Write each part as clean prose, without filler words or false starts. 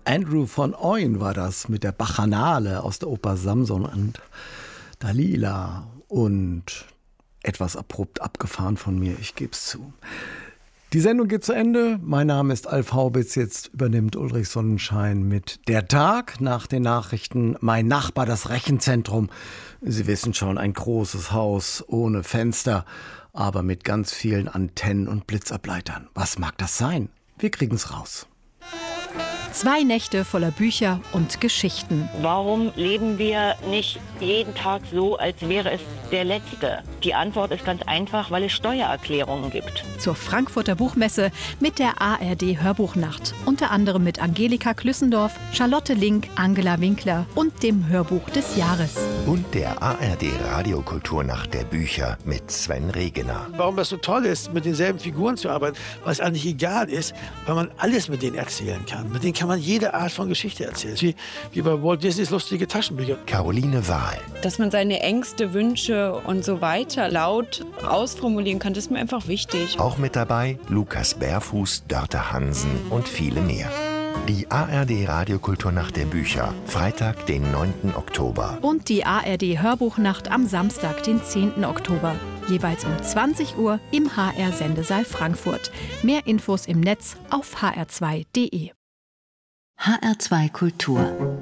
Andrew von Ooyen war das mit der Bacchanale aus der Oper Samson und Dalila. Und etwas abrupt abgefahren von mir, ich gebe es zu. Die Sendung geht zu Ende. Mein Name ist Alf Haubitz. Jetzt übernimmt Ulrich Sonnenschein mit Der Tag. Nach den Nachrichten Mein Nachbar, das Rechenzentrum. Sie wissen schon, ein großes Haus ohne Fenster, aber mit ganz vielen Antennen und Blitzableitern. Was mag das sein? Wir kriegen's raus. 2 Nächte voller Bücher und Geschichten. Warum leben wir nicht jeden Tag so, als wäre es der letzte? Die Antwort ist ganz einfach, weil es Steuererklärungen gibt. Zur Frankfurter Buchmesse mit der ARD Hörbuchnacht. Unter anderem mit Angelika Klüssendorf, Charlotte Link, Angela Winkler und dem Hörbuch des Jahres. Und der ARD Radiokulturnacht der Bücher mit Sven Regener. Warum das so toll ist, mit denselben Figuren zu arbeiten, weil es eigentlich egal ist, weil man alles mit denen erzählen kann. Mit denen kann man jede Art von Geschichte erzählen. Wie bei Walt Disneys lustige Taschenbücher. Caroline Wahl. Dass man seine Ängste, Wünsche und so weiter laut ausformulieren kann, das ist mir einfach wichtig. Auch mit dabei Lukas Bärfuß, Dörte Hansen und viele mehr. Die ARD Radiokulturnacht der Bücher, Freitag, den 9. Oktober. Und die ARD Hörbuchnacht am Samstag, den 10. Oktober. Jeweils um 20 Uhr im HR-Sendesaal Frankfurt. Mehr Infos im Netz auf hr2.de. HR2 Kultur.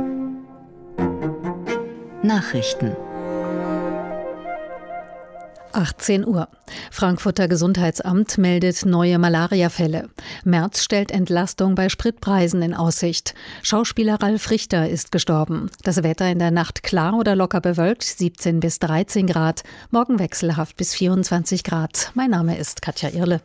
Nachrichten. 18 Uhr. Frankfurter Gesundheitsamt meldet neue Malariafälle. Merz stellt Entlastung bei Spritpreisen in Aussicht. Schauspieler Ralf Richter ist gestorben. Das Wetter in der Nacht klar oder locker bewölkt, 17 bis 13 Grad. Morgen wechselhaft bis 24 Grad. Mein Name ist Katja Irle.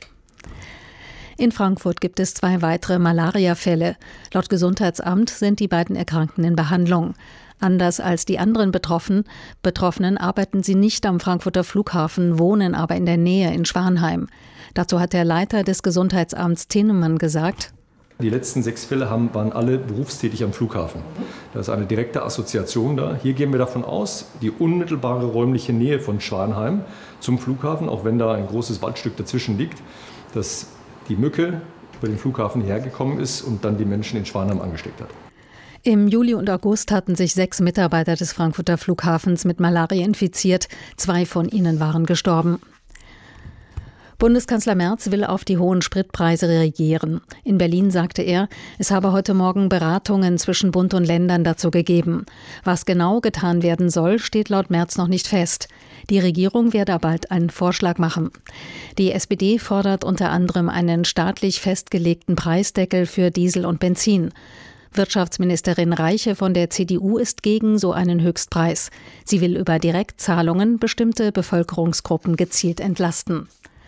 In Frankfurt gibt es 2 weitere Malariafälle. Laut Gesundheitsamt sind die beiden Erkrankten in Behandlung. Anders als die anderen Betroffenen arbeiten sie nicht am Frankfurter Flughafen, wohnen aber in der Nähe in Schwanheim. Dazu hat der Leiter des Gesundheitsamts Tinnemann gesagt: Die letzten 6 Fälle waren alle berufstätig am Flughafen. Da ist eine direkte Assoziation da. Hier gehen wir davon aus, die unmittelbare räumliche Nähe von Schwanheim zum Flughafen, auch wenn da ein großes Waldstück dazwischen liegt, dass die Mücke über den Flughafen hergekommen ist und dann die Menschen in Schwanheim angesteckt hat. Im Juli und August hatten sich 6 Mitarbeiter des Frankfurter Flughafens mit Malaria infiziert. 2 von ihnen waren gestorben. Bundeskanzler Merz will auf die hohen Spritpreise reagieren. In Berlin sagte er, es habe heute Morgen Beratungen zwischen Bund und Ländern dazu gegeben. Was genau getan werden soll, steht laut Merz noch nicht fest. Die Regierung werde bald einen Vorschlag machen. Die SPD fordert unter anderem einen staatlich festgelegten Preisdeckel für Diesel und Benzin. Wirtschaftsministerin Reiche von der CDU ist gegen so einen Höchstpreis. Sie will über Direktzahlungen bestimmte Bevölkerungsgruppen gezielt entlasten.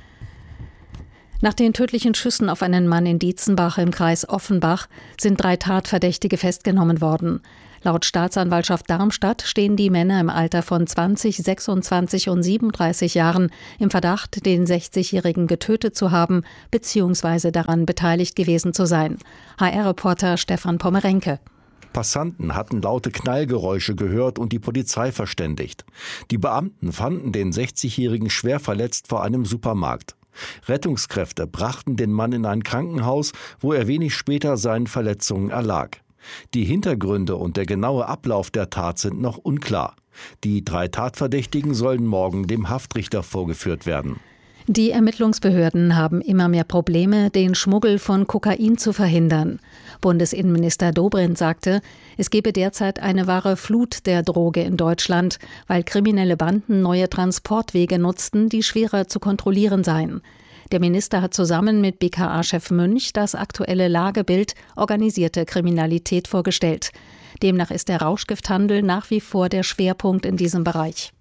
Nach den tödlichen Schüssen auf einen Mann in Dietzenbach im Kreis Offenbach sind 3 Tatverdächtige festgenommen worden. Laut Staatsanwaltschaft Darmstadt stehen die Männer im Alter von 20, 26 und 37 Jahren im Verdacht, den 60-Jährigen getötet zu haben bzw. daran beteiligt gewesen zu sein. HR-Reporter Stefan Pommerenke. Passanten hatten laute Knallgeräusche gehört und die Polizei verständigt. Die Beamten fanden den 60-Jährigen schwer verletzt vor einem Supermarkt. Rettungskräfte brachten den Mann in ein Krankenhaus, wo er wenig später seinen Verletzungen erlag. Die Hintergründe und der genaue Ablauf der Tat sind noch unklar. Die 3 Tatverdächtigen sollen morgen dem Haftrichter vorgeführt werden. Die Ermittlungsbehörden haben immer mehr Probleme, den Schmuggel von Kokain zu verhindern. Bundesinnenminister Dobrindt sagte, es gebe derzeit eine wahre Flut der Droge in Deutschland, weil kriminelle Banden neue Transportwege nutzten, die schwerer zu kontrollieren seien. Der Minister hat zusammen mit BKA-Chef Münch das aktuelle Lagebild organisierte Kriminalität vorgestellt. Demnach ist der Rauschgifthandel nach wie vor der Schwerpunkt in diesem Bereich.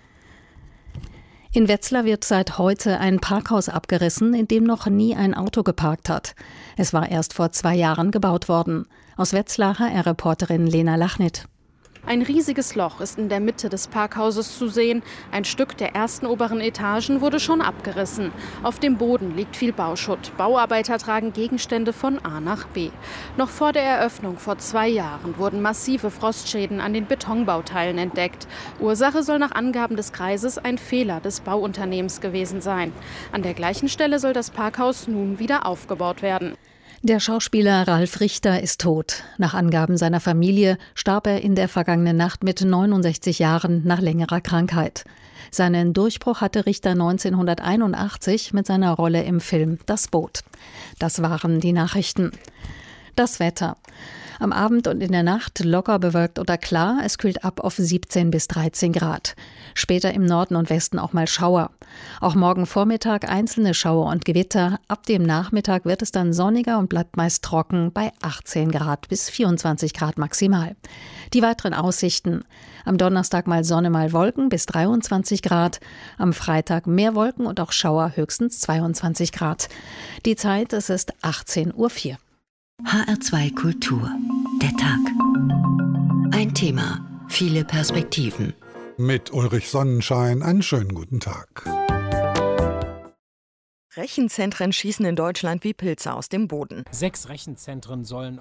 In Wetzlar wird seit heute ein Parkhaus abgerissen, in dem noch nie ein Auto geparkt hat. Es war erst vor 2 Jahren gebaut worden. Aus Wetzlar HR-Reporterin Lena Lachnit. Ein riesiges Loch ist in der Mitte des Parkhauses zu sehen. Ein Stück der ersten oberen Etagen wurde schon abgerissen. Auf dem Boden liegt viel Bauschutt. Bauarbeiter tragen Gegenstände von A nach B. Noch vor der Eröffnung vor 2 Jahren wurden massive Frostschäden an den Betonbauteilen entdeckt. Ursache soll nach Angaben des Kreises ein Fehler des Bauunternehmens gewesen sein. An der gleichen Stelle soll das Parkhaus nun wieder aufgebaut werden. Der Schauspieler Ralf Richter ist tot. Nach Angaben seiner Familie starb er in der vergangenen Nacht mit 69 Jahren nach längerer Krankheit. Seinen Durchbruch hatte Richter 1981 mit seiner Rolle im Film Das Boot. Das waren die Nachrichten. Das Wetter. Am Abend und in der Nacht locker bewölkt oder klar. Es kühlt ab auf 17 bis 13 Grad. Später im Norden und Westen auch mal Schauer. Auch morgen Vormittag einzelne Schauer und Gewitter. Ab dem Nachmittag wird es dann sonniger und bleibt meist trocken bei 18 Grad bis 24 Grad maximal. Die weiteren Aussichten. Am Donnerstag mal Sonne, mal Wolken bis 23 Grad. Am Freitag mehr Wolken und auch Schauer, höchstens 22 Grad. Die Zeit, es ist 18:04 Uhr. HR2 Kultur. Der Tag. Ein Thema, viele Perspektiven. Mit Ulrich Sonnenschein einen schönen guten Tag. Rechenzentren schießen in Deutschland wie Pilze aus dem Boden. 6 Rechenzentren sollen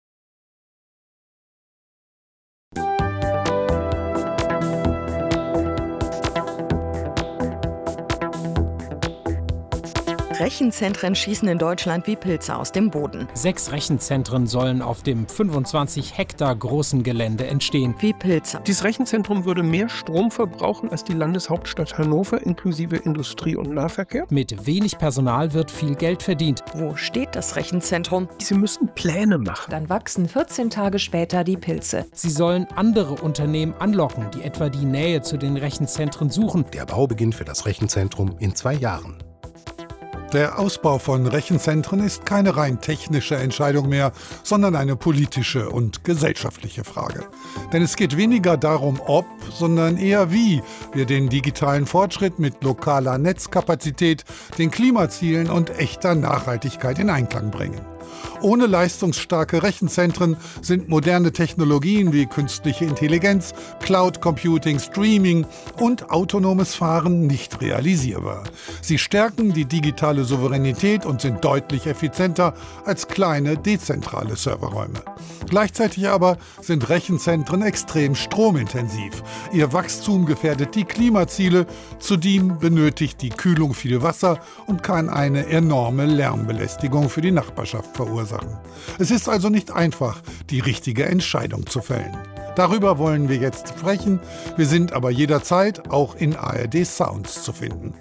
Rechenzentren schießen in Deutschland wie Pilze aus dem Boden. 6 Rechenzentren sollen auf dem 25 Hektar großen Gelände entstehen. Wie Pilze. Dieses Rechenzentrum würde mehr Strom verbrauchen als die Landeshauptstadt Hannover, inklusive Industrie- und Nahverkehr. Mit wenig Personal wird viel Geld verdient. Wo steht das Rechenzentrum? Sie müssen Pläne machen. Dann wachsen 14 Tage später die Pilze. Sie sollen andere Unternehmen anlocken, die etwa die Nähe zu den Rechenzentren suchen. Der Bau beginnt für das Rechenzentrum in 2 Jahren. Der Ausbau von Rechenzentren ist keine rein technische Entscheidung mehr, sondern eine politische und gesellschaftliche Frage. Denn es geht weniger darum, ob, sondern eher wie wir den digitalen Fortschritt mit lokaler Netzkapazität, den Klimazielen und echter Nachhaltigkeit in Einklang bringen. Ohne leistungsstarke Rechenzentren sind moderne Technologien wie künstliche Intelligenz, Cloud Computing, Streaming und autonomes Fahren nicht realisierbar. Sie stärken die digitale Souveränität und sind deutlich effizienter als kleine, dezentrale Serverräume. Gleichzeitig aber sind Rechenzentren extrem stromintensiv. Ihr Wachstum gefährdet die Klimaziele, zudem benötigt die Kühlung viel Wasser und kann eine enorme Lärmbelästigung für die Nachbarschaft verursachen. Es ist also nicht einfach, die richtige Entscheidung zu fällen. Darüber wollen wir jetzt sprechen. Wir sind aber jederzeit auch in ARD Sounds zu finden.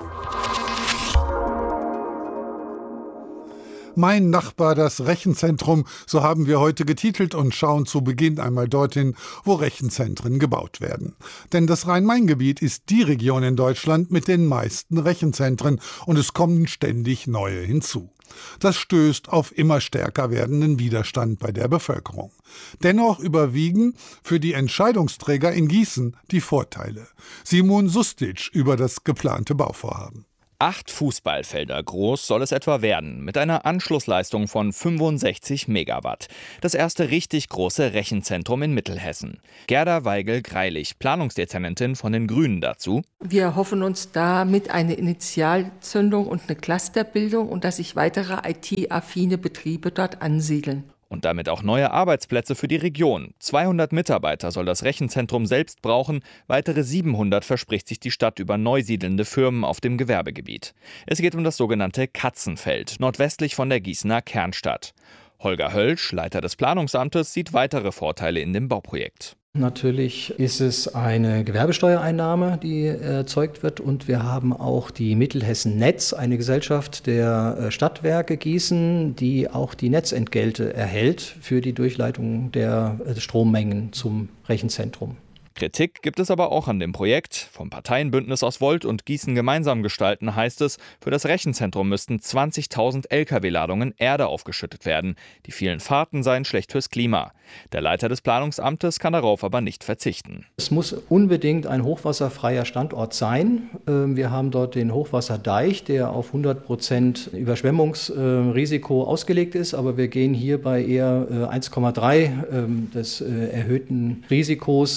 Mein Nachbar, das Rechenzentrum, so haben wir heute getitelt und schauen zu Beginn einmal dorthin, wo Rechenzentren gebaut werden. Denn das Rhein-Main-Gebiet ist die Region in Deutschland mit den meisten Rechenzentren und es kommen ständig neue hinzu. Das stößt auf immer stärker werdenden Widerstand bei der Bevölkerung. Dennoch überwiegen für die Entscheidungsträger in Gießen die Vorteile. Simon Sustic über das geplante Bauvorhaben. 8 Fußballfelder groß soll es etwa werden, mit einer Anschlussleistung von 65 Megawatt. Das erste richtig große Rechenzentrum in Mittelhessen. Gerda Weigel-Greilich, Planungsdezernentin von den Grünen dazu. Wir hoffen uns damit eine Initialzündung und eine Clusterbildung und dass sich weitere IT-affine Betriebe dort ansiedeln. Und damit auch neue Arbeitsplätze für die Region. 200 Mitarbeiter soll das Rechenzentrum selbst brauchen. Weitere 700 verspricht sich die Stadt über neu siedelnde Firmen auf dem Gewerbegebiet. Es geht um das sogenannte Katzenfeld, nordwestlich von der Gießener Kernstadt. Holger Hölsch, Leiter des Planungsamtes, sieht weitere Vorteile in dem Bauprojekt. Natürlich ist es eine Gewerbesteuereinnahme, die erzeugt wird, und wir haben auch die Mittelhessen Netz, eine Gesellschaft der Stadtwerke Gießen, die auch die Netzentgelte erhält für die Durchleitung der Strommengen zum Rechenzentrum. Kritik gibt es aber auch an dem Projekt. Vom Parteienbündnis aus Volt und Gießen gemeinsam gestalten heißt es, für das Rechenzentrum müssten 20.000 Lkw-Ladungen Erde aufgeschüttet werden. Die vielen Fahrten seien schlecht fürs Klima. Der Leiter des Planungsamtes kann darauf aber nicht verzichten. Es muss unbedingt ein hochwasserfreier Standort sein. Wir haben dort den Hochwasserdeich, der auf 100% Überschwemmungsrisiko ausgelegt ist, aber wir gehen hier bei eher 1,3 des erhöhten Risikos entsprechend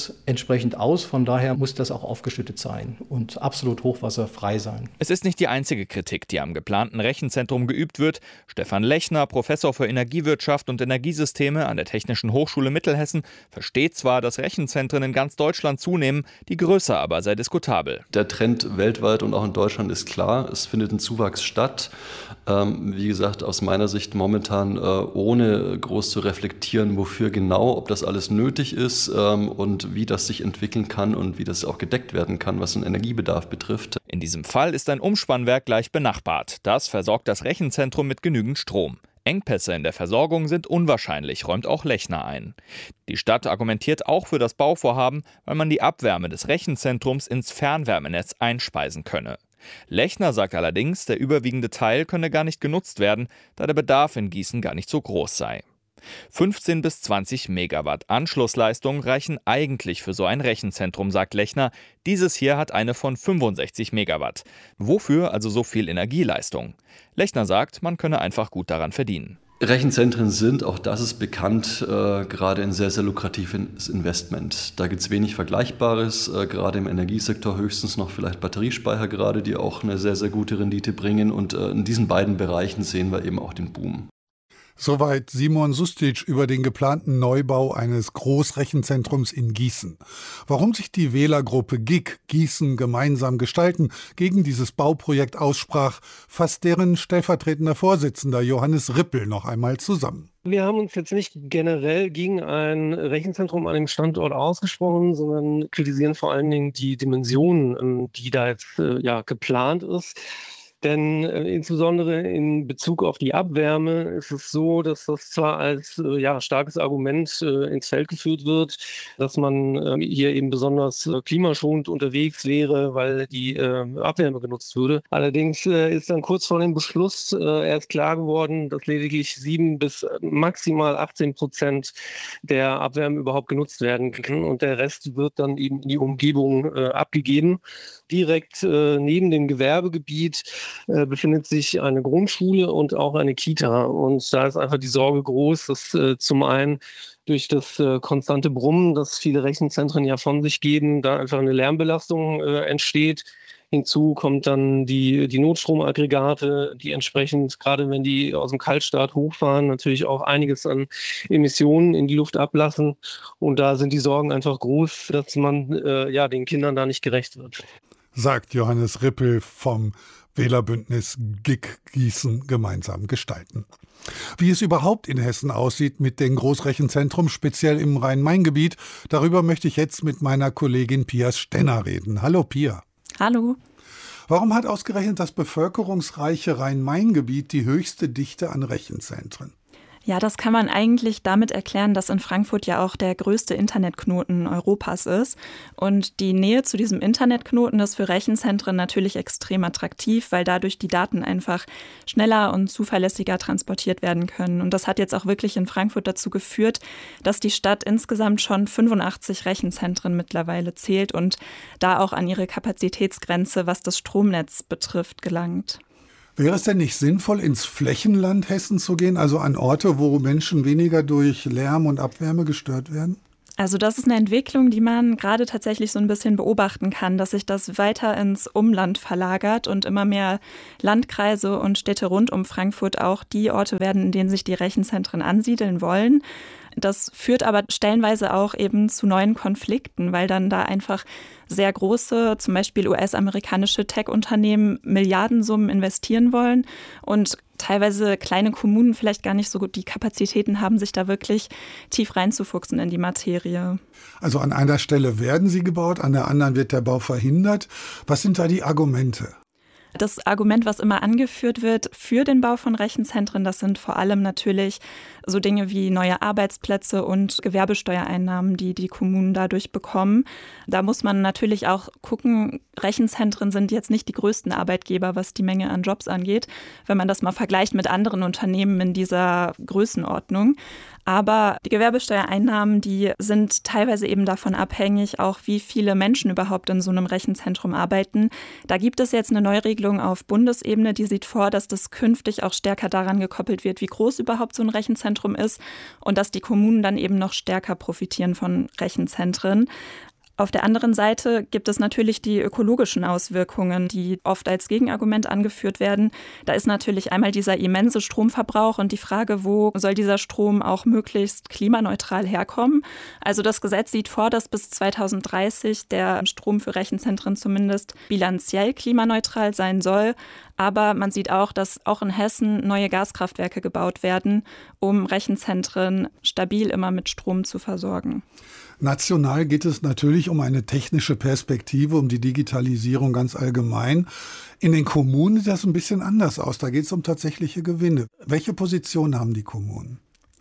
entsprechend aus. Von daher muss das auch aufgeschüttet sein und absolut hochwasserfrei sein. Es ist nicht die einzige Kritik, die am geplanten Rechenzentrum geübt wird. Stefan Lechner, Professor für Energiewirtschaft und Energiesysteme an der Technischen Hochschule Mittelhessen, versteht zwar, dass Rechenzentren in ganz Deutschland zunehmen, die Größe aber sei diskutabel. Der Trend weltweit und auch in Deutschland ist klar, es findet ein Zuwachs statt. Wie gesagt, aus meiner Sicht momentan ohne groß zu reflektieren, wofür genau, ob das alles nötig ist und wie das sich entwickeln kann und wie das auch gedeckt werden kann, was den Energiebedarf betrifft. In diesem Fall ist ein Umspannwerk gleich benachbart. Das versorgt das Rechenzentrum mit genügend Strom. Engpässe in der Versorgung sind unwahrscheinlich, räumt auch Lechner ein. Die Stadt argumentiert auch für das Bauvorhaben, weil man die Abwärme des Rechenzentrums ins Fernwärmenetz einspeisen könne. Lechner sagt allerdings, der überwiegende Teil könne gar nicht genutzt werden, da der Bedarf in Gießen gar nicht so groß sei. 15 bis 20 Megawatt Anschlussleistung reichen eigentlich für so ein Rechenzentrum, sagt Lechner. Dieses hier hat eine von 65 Megawatt. Wofür also so viel Energieleistung? Lechner sagt, man könne einfach gut daran verdienen. Rechenzentren sind, auch das ist bekannt, gerade ein sehr, sehr lukratives Investment. Da gibt es wenig Vergleichbares, gerade im Energiesektor höchstens noch vielleicht Batteriespeicher gerade, die auch eine sehr, sehr gute Rendite bringen. Und in diesen beiden Bereichen sehen wir eben auch den Boom. Soweit Simon Sustic über den geplanten Neubau eines Großrechenzentrums in Gießen. Warum sich die Wählergruppe GIG Gießen gemeinsam gestalten gegen dieses Bauprojekt aussprach, fasst deren stellvertretender Vorsitzender Johannes Rippel noch einmal zusammen. Wir haben uns jetzt nicht generell gegen ein Rechenzentrum an dem Standort ausgesprochen, sondern kritisieren vor allen Dingen die Dimensionen, die da jetzt geplant ist. Denn insbesondere in Bezug auf die Abwärme ist es so, dass das zwar als starkes Argument ins Feld geführt wird, dass man hier eben besonders klimaschonend unterwegs wäre, weil die Abwärme genutzt würde. Allerdings ist dann kurz vor dem Beschluss erst klar geworden, dass lediglich 7 bis maximal 18% der Abwärme überhaupt genutzt werden kann und der Rest wird dann eben in die Umgebung abgegeben. Direkt neben dem Gewerbegebiet befindet sich eine Grundschule und auch eine Kita. Und da ist einfach die Sorge groß, dass zum einen durch das konstante Brummen, das viele Rechenzentren ja von sich geben, da einfach eine Lärmbelastung entsteht. Hinzu kommt dann die Notstromaggregate, die entsprechend, gerade wenn die aus dem Kaltstart hochfahren, natürlich auch einiges an Emissionen in die Luft ablassen. Und da sind die Sorgen einfach groß, dass man den Kindern da nicht gerecht wird. Sagt Johannes Rippel vom Wählerbündnis GIG Gießen gemeinsam gestalten. Wie es überhaupt in Hessen aussieht mit den Großrechenzentren, speziell im Rhein-Main-Gebiet, darüber möchte ich jetzt mit meiner Kollegin Pia Stenner reden. Hallo Pia. Hallo. Warum hat ausgerechnet das bevölkerungsreiche Rhein-Main-Gebiet die höchste Dichte an Rechenzentren? Ja, das kann man eigentlich damit erklären, dass in Frankfurt ja auch der größte Internetknoten Europas ist. Und die Nähe zu diesem Internetknoten ist für Rechenzentren natürlich extrem attraktiv, weil dadurch die Daten einfach schneller und zuverlässiger transportiert werden können. Und das hat jetzt auch wirklich in Frankfurt dazu geführt, dass die Stadt insgesamt schon 85 Rechenzentren mittlerweile zählt und da auch an ihre Kapazitätsgrenze, was das Stromnetz betrifft, gelangt. Wäre es denn nicht sinnvoll, ins Flächenland Hessen zu gehen, also an Orte, wo Menschen weniger durch Lärm und Abwärme gestört werden? Also das ist eine Entwicklung, die man gerade tatsächlich so ein bisschen beobachten kann, dass sich das weiter ins Umland verlagert und immer mehr Landkreise und Städte rund um Frankfurt auch die Orte werden, in denen sich die Rechenzentren ansiedeln wollen. Das führt aber stellenweise auch eben zu neuen Konflikten, weil dann da einfach sehr große, zum Beispiel US-amerikanische Tech-Unternehmen Milliardensummen investieren wollen und teilweise kleine Kommunen vielleicht gar nicht so gut die Kapazitäten haben, sich da wirklich tief reinzufuchsen in die Materie. Also an einer Stelle werden sie gebaut, an der anderen wird der Bau verhindert. Was sind da die Argumente? Das Argument, was immer angeführt wird für den Bau von Rechenzentren, das sind vor allem natürlich so Dinge wie neue Arbeitsplätze und Gewerbesteuereinnahmen, die die Kommunen dadurch bekommen. Da muss man natürlich auch gucken, Rechenzentren sind jetzt nicht die größten Arbeitgeber, was die Menge an Jobs angeht, wenn man das mal vergleicht mit anderen Unternehmen in dieser Größenordnung. Aber die Gewerbesteuereinnahmen, die sind teilweise eben davon abhängig, auch wie viele Menschen überhaupt in so einem Rechenzentrum arbeiten. Da gibt es jetzt eine Neuregelung auf Bundesebene, die sieht vor, dass das künftig auch stärker daran gekoppelt wird, wie groß überhaupt so ein Rechenzentrum ist und dass die Kommunen dann eben noch stärker profitieren von Rechenzentren. Auf der anderen Seite gibt es natürlich die ökologischen Auswirkungen, die oft als Gegenargument angeführt werden. Da ist natürlich einmal dieser immense Stromverbrauch und die Frage, wo soll dieser Strom auch möglichst klimaneutral herkommen. Also das Gesetz sieht vor, dass bis 2030 der Strom für Rechenzentren zumindest bilanziell klimaneutral sein soll. Aber man sieht auch, dass auch in Hessen neue Gaskraftwerke gebaut werden, um Rechenzentren stabil immer mit Strom zu versorgen. National geht es natürlich um eine technische Perspektive, um die Digitalisierung ganz allgemein. In den Kommunen sieht das ein bisschen anders aus. Da geht es um tatsächliche Gewinne. Welche Position haben die Kommunen?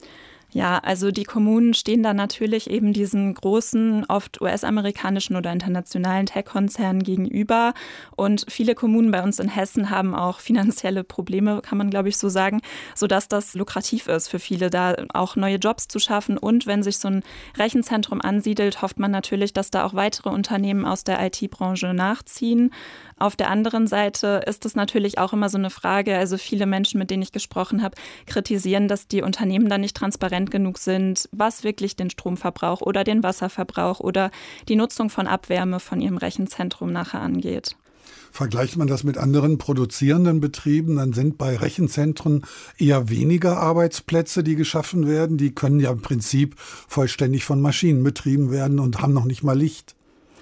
Ja, also die Kommunen stehen da natürlich eben diesen großen, oft US-amerikanischen oder internationalen Tech-Konzernen gegenüber. Und viele Kommunen bei uns in Hessen haben auch finanzielle Probleme, kann man glaube ich so sagen, sodass das lukrativ ist für viele, da auch neue Jobs zu schaffen. Und wenn sich so ein Rechenzentrum ansiedelt, hofft man natürlich, dass da auch weitere Unternehmen aus der IT-Branche nachziehen. Auf der anderen Seite ist es natürlich auch immer so eine Frage, also viele Menschen, mit denen ich gesprochen habe, kritisieren, dass die Unternehmen da nicht transparent genug sind, was wirklich den Stromverbrauch oder den Wasserverbrauch oder die Nutzung von Abwärme von ihrem Rechenzentrum nachher angeht. Vergleicht man das mit anderen produzierenden Betrieben, dann sind bei Rechenzentren eher weniger Arbeitsplätze, die geschaffen werden. Die können ja im Prinzip vollständig von Maschinen betrieben werden und haben noch nicht mal Licht.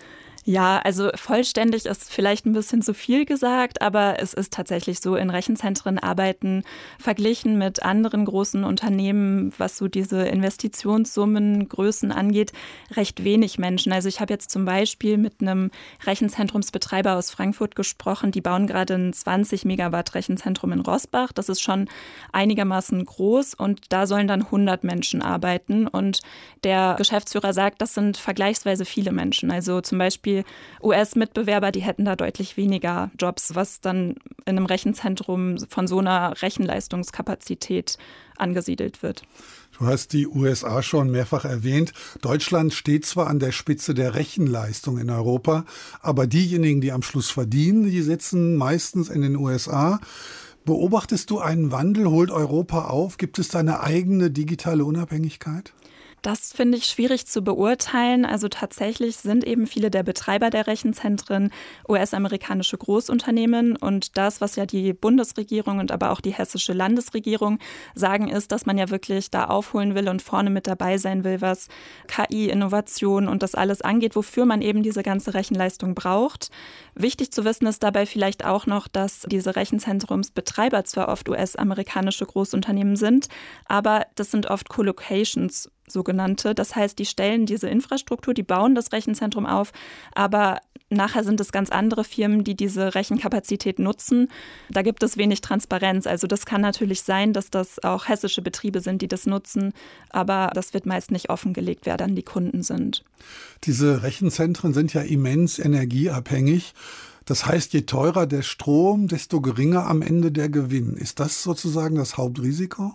Ja, also vollständig ist vielleicht ein bisschen zu viel gesagt, aber es ist tatsächlich so, in Rechenzentren arbeiten verglichen mit anderen großen Unternehmen, was so diese Investitionssummengrößen angeht, recht wenig Menschen. Also ich habe jetzt zum Beispiel mit einem Rechenzentrumsbetreiber aus Frankfurt gesprochen, die bauen gerade ein 20 Megawatt Rechenzentrum in Roßbach. Das ist schon einigermaßen groß und da sollen dann 100 Menschen arbeiten und der Geschäftsführer sagt, das sind vergleichsweise viele Menschen. Also zum Beispiel US-Mitbewerber, die hätten da deutlich weniger Jobs, was dann in einem Rechenzentrum von so einer Rechenleistungskapazität angesiedelt wird. Du hast die USA schon mehrfach erwähnt. Deutschland steht zwar an der Spitze der Rechenleistung in Europa, aber diejenigen, die am Schluss verdienen, die sitzen meistens in den USA. Beobachtest du einen Wandel? Holt Europa auf? Gibt es da eine eigene digitale Unabhängigkeit? Das finde ich schwierig zu beurteilen. Also tatsächlich sind eben viele der Betreiber der Rechenzentren US-amerikanische Großunternehmen. Und das, was ja die Bundesregierung und aber auch die hessische Landesregierung sagen, ist, dass man ja wirklich da aufholen will und vorne mit dabei sein will, was KI, Innovation und das alles angeht, wofür man eben diese ganze Rechenleistung braucht. Wichtig zu wissen ist dabei vielleicht auch noch, dass diese Rechenzentrumsbetreiber zwar oft US-amerikanische Großunternehmen sind, aber das sind oft Colocations, sogenannte. Das heißt, die stellen diese Infrastruktur, die bauen das Rechenzentrum auf, aber nachher sind es ganz andere Firmen, die diese Rechenkapazität nutzen. Da gibt es wenig Transparenz. Also das kann natürlich sein, dass das auch hessische Betriebe sind, die das nutzen, aber das wird meist nicht offengelegt, wer dann die Kunden sind. Diese Rechenzentren sind ja immens energieabhängig. Das heißt, je teurer der Strom, desto geringer am Ende der Gewinn. Ist das sozusagen das Hauptrisiko?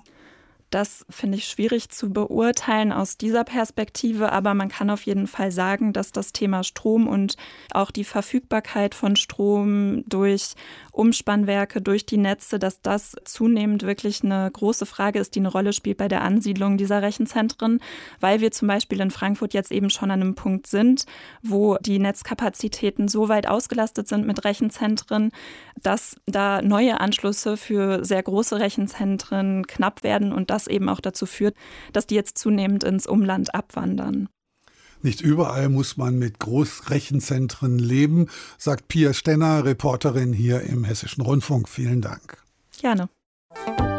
Das finde ich schwierig zu beurteilen aus dieser Perspektive, aber man kann auf jeden Fall sagen, dass das Thema Strom und auch die Verfügbarkeit von Strom durch Umspannwerke, durch die Netze, dass das zunehmend wirklich eine große Frage ist, die eine Rolle spielt bei der Ansiedlung dieser Rechenzentren, weil wir zum Beispiel in Frankfurt jetzt eben schon an einem Punkt sind, wo die Netzkapazitäten so weit ausgelastet sind mit Rechenzentren, dass da neue Anschlüsse für sehr große Rechenzentren knapp werden und das eben auch dazu führt, dass die jetzt zunehmend ins Umland abwandern. Nicht überall muss man mit Großrechenzentren leben, sagt Pia Stenner, Reporterin hier im Hessischen Rundfunk. Vielen Dank. Gerne.